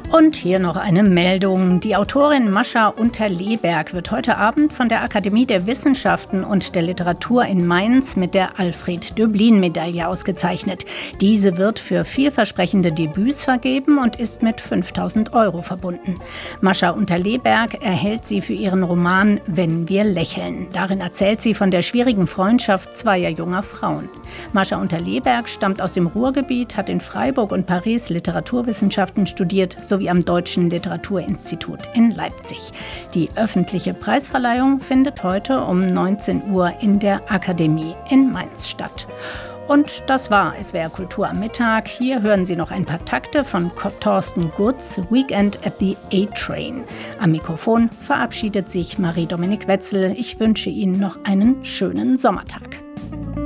Und hier noch eine Meldung. Die Autorin Mascha Unterleberg wird heute Abend von der Akademie der Wissenschaften und der Literatur in Mainz mit der Alfred-Döblin-Medaille ausgezeichnet. Diese wird für vielversprechende Debüts vergeben und ist mit 5.000 € verbunden. Mascha Unterleberg erhält sie für ihren Roman »Wenn wir lächeln«. Darin erzählt sie von der schwierigen Freundschaft zweier junger Frauen. Mascha Unterleberg stammt aus dem Ruhrgebiet, hat in Freiburg und Paris Literaturwissenschaften studiert, sowie am Deutschen Literaturinstitut in Leipzig. Die öffentliche Preisverleihung findet heute um 19 Uhr in der Akademie in Mainz statt. Und das war SWR Kultur am Mittag. Hier hören Sie noch ein paar Takte von Thorsten Gutz, Weekend at the A-Train. Am Mikrofon verabschiedet sich Marie-Dominique Wetzel. Ich wünsche Ihnen noch einen schönen Sommertag.